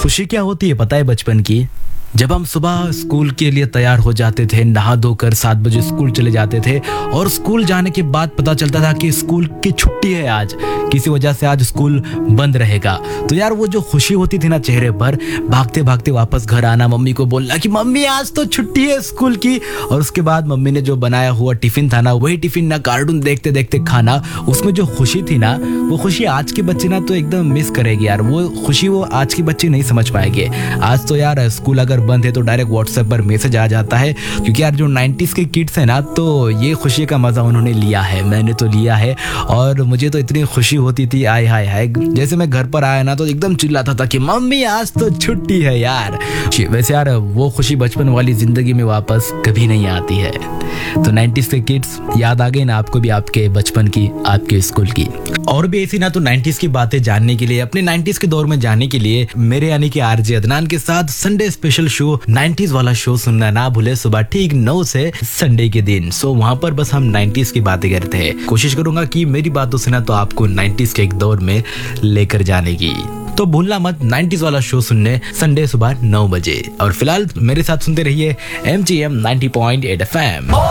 खुशी क्या होती है पता है बचपन की? जब हम सुबह स्कूल के लिए तैयार हो जाते थे, नहा धोकर 7 बजे स्कूल चले जाते थे और स्कूल जाने के बाद पता चलता था कि स्कूल की छुट्टी है, आज किसी वजह से आज स्कूल बंद रहेगा। तो यार वो जो खुशी होती थी ना चेहरे पर, भागते भागते वापस घर आना, मम्मी को बोलना कि मम्मी आज तो छुट्टी है स्कूल की, और उसके बाद मम्मी ने जो बनाया हुआ टिफिन था ना, वही टिफिन ना कार्टून देखते देखते खाना, उसमें जो खुशी थी ना, वो खुशी आज के बच्चे ना तो एकदम मिस करेगी यार। वो खुशी वो आज के बच्चे नहीं समझ पाएंगे। आज तो यार स्कूल अगर बंद है तो डायरेक्ट व्हाट्सएप पर मैसेज आ जाता है, क्योंकि यार जो 90s के किड्स है ना, तो ये खुशी का मजा उन्होंने लिया है, मैंने तो लिया है। और मुझे तो इतनी खुशी होती थी, आय हाय हाय, जैसे मैं घर पर आया ना तो एकदम चिल्लाता था कि मम्मी आज तो छुट्टी है यार। वैसे यार वो खुशी बचपन वाली जिंदगी में वापस कभी नहीं आती है। तो 90s के किड्स याद आ गई ना आपको भी आपके बचपन की, आपके स्कूल की। और भी ऐसी ना तो 90s की बातें जानने के लिए, अपने 90s के दौर में जाने के लिए मेरे यानी कि आरजे अदनान के साथ संडे स्पेशल शो 90s वाला शो सुनना ना भूले, सुबह ठीक 9 से संडे के दिन। सो वहां पर बस हम 90s की बातें करते हैं। कोशिश करूंगा कि मेरी बातों से ना तो आपको 90s के एक दौर में लेकर जाने की। तो भूलना मत 90s वाला शो सुनने संडे सुबह 9 बजे। और फिलहाल मेरे साथ सुनते रहिए MGM 90.8 FM।